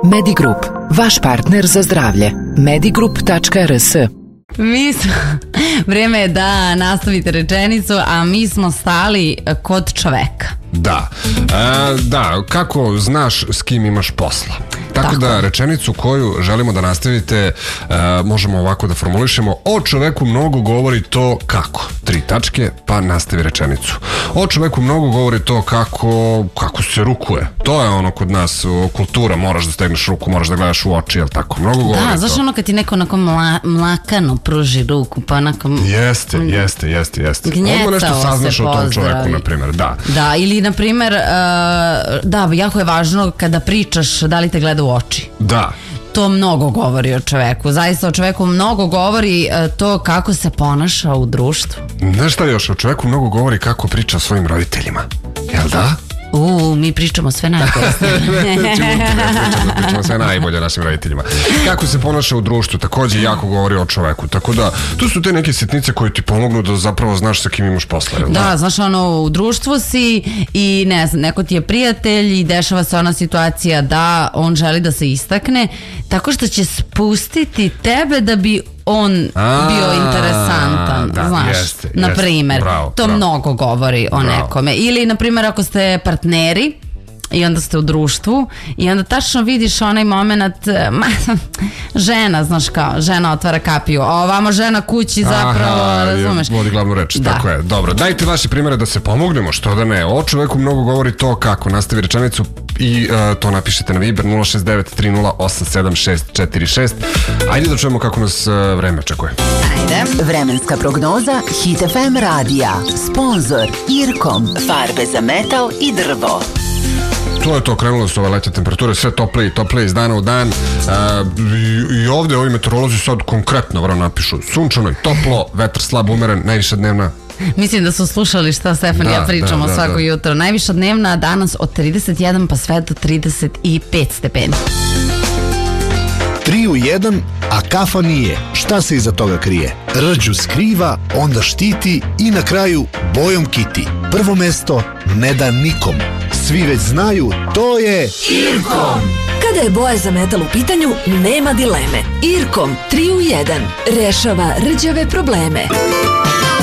Medigroup, vaš partner za zdravlje. Medigroup.rs. Vrijeme je da nastavite rečenicu, a mi smo stali kod čoveka. Da. Da, kako znaš s kim imaš posla? Tako da rečenicu koju želimo da nastavite možemo ovako da formulišemo: o čoveku mnogo govori to kako. 3 tačke, pa nastavi rečenicu. O čoveku mnogo govori to kako se rukuje. To je ono kod nas kultura, moraš da stegneš ruku, moraš da gledaš u oči, jel tako? Mnogo govori to. Da, znaš ono kad ti neko onako mlakano pruži ruku, pa onako... Jeste. Odmah nešto saznaš o tom čoveku, na primjer, da. Da, ili na primjer, da, jako je važno kada pričaš da li te gleda u oči. Da. To mnogo govori o čoveku. Zaista o čoveku mnogo govori to kako se ponaša u društvu. Znaš šta još? O čoveku mnogo govori kako priča svojim roditeljima. Jel da? Mi pričamo sve najbolje. Pričamo sve najbolje našim roditeljima. Kako se ponaša u društvu također jako govori o čoveku. Tako da, tu su te neke sitnice koje ti pomognu da zapravo znaš sa kim imaš posla. Da, znaš ono, u društvu si i ne znam, neko ti je prijatelj i dešava se ona situacija da on želi da se istakne, tako što će spustiti tebe da bi on bio interesantan, da, znaš, na primjer, to mnogo govori o nekome. Ili, na primjer, ako ste partneri i onda ste u društvu i onda tačno vidiš onaj moment, žena, znaš kao, žena otvara kapiju, a ovamo žena kući zapravo, razumeš? Vodi glavnu reč, tako je. Dobro, dajte vaše primjere da se pomognemo, što da ne. O čoveku mnogo govori to kako. Nastavi rečenicu i to napišete na Viber 069-308-7646. Ajde da čujemo kako nas vreme očekuje. Ajde. Vremenska prognoza Hit FM radija. Sponzor Irkom. Farbe za metal i drvo. To je to, krenulo su ove letnje temperature, sve toplije i toplije iz dana u dan. I ovdje ovi meteorolozi sad konkretno napišu sunčano i toplo, vetar slab umeren, najviša dnevna. Mislim da su slušali šta Stefan i ja pričamo svako jutro. Najviša dnevna danas od 31 pa sve do 35 stepeni. 3 u 1, a kafa nije. Šta se iza toga krije? Rđu skriva, onda štiti i na kraju bojom kiti. Prvo mesto ne da nikom. Svi već znaju, to je Irkom. Kada je boja za metal u pitanju, nema dileme. Irkom 3 u 1 rešava rđave probleme.